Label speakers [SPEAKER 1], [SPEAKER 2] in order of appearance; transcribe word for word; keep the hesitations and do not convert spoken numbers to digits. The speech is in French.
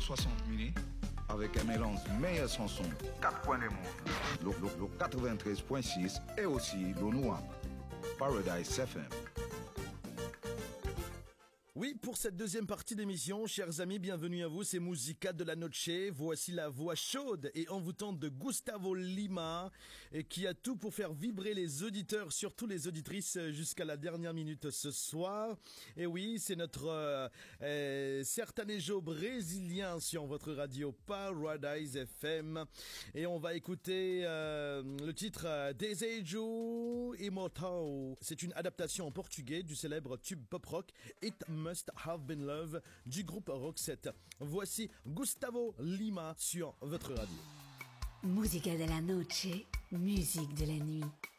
[SPEAKER 1] soixante minutes avec un mélange meilleur chanson. Quatre points de monde. Le, le, le quatre-vingt-treize point six et aussi le Noir. Paradise F M.
[SPEAKER 2] Oui, pour cette deuxième partie d'émission, chers amis, bienvenue à vous, c'est Musica de la Noche. Voici la voix chaude et envoûtante de Gustavo Lima, et qui a tout pour faire vibrer les auditeurs, surtout les auditrices, jusqu'à la dernière minute ce soir. Et oui, c'est notre euh, euh, sertanejo brésilien sur votre radio Paradise F M. Et on va écouter euh, le titre euh, Desejo Imortal. C'est une adaptation en portugais du célèbre tube pop-rock It Must Have Been Love du groupe Roxette. Voici Gustavo Lima sur votre radio.
[SPEAKER 3] Musica de la noche, musique de la nuit.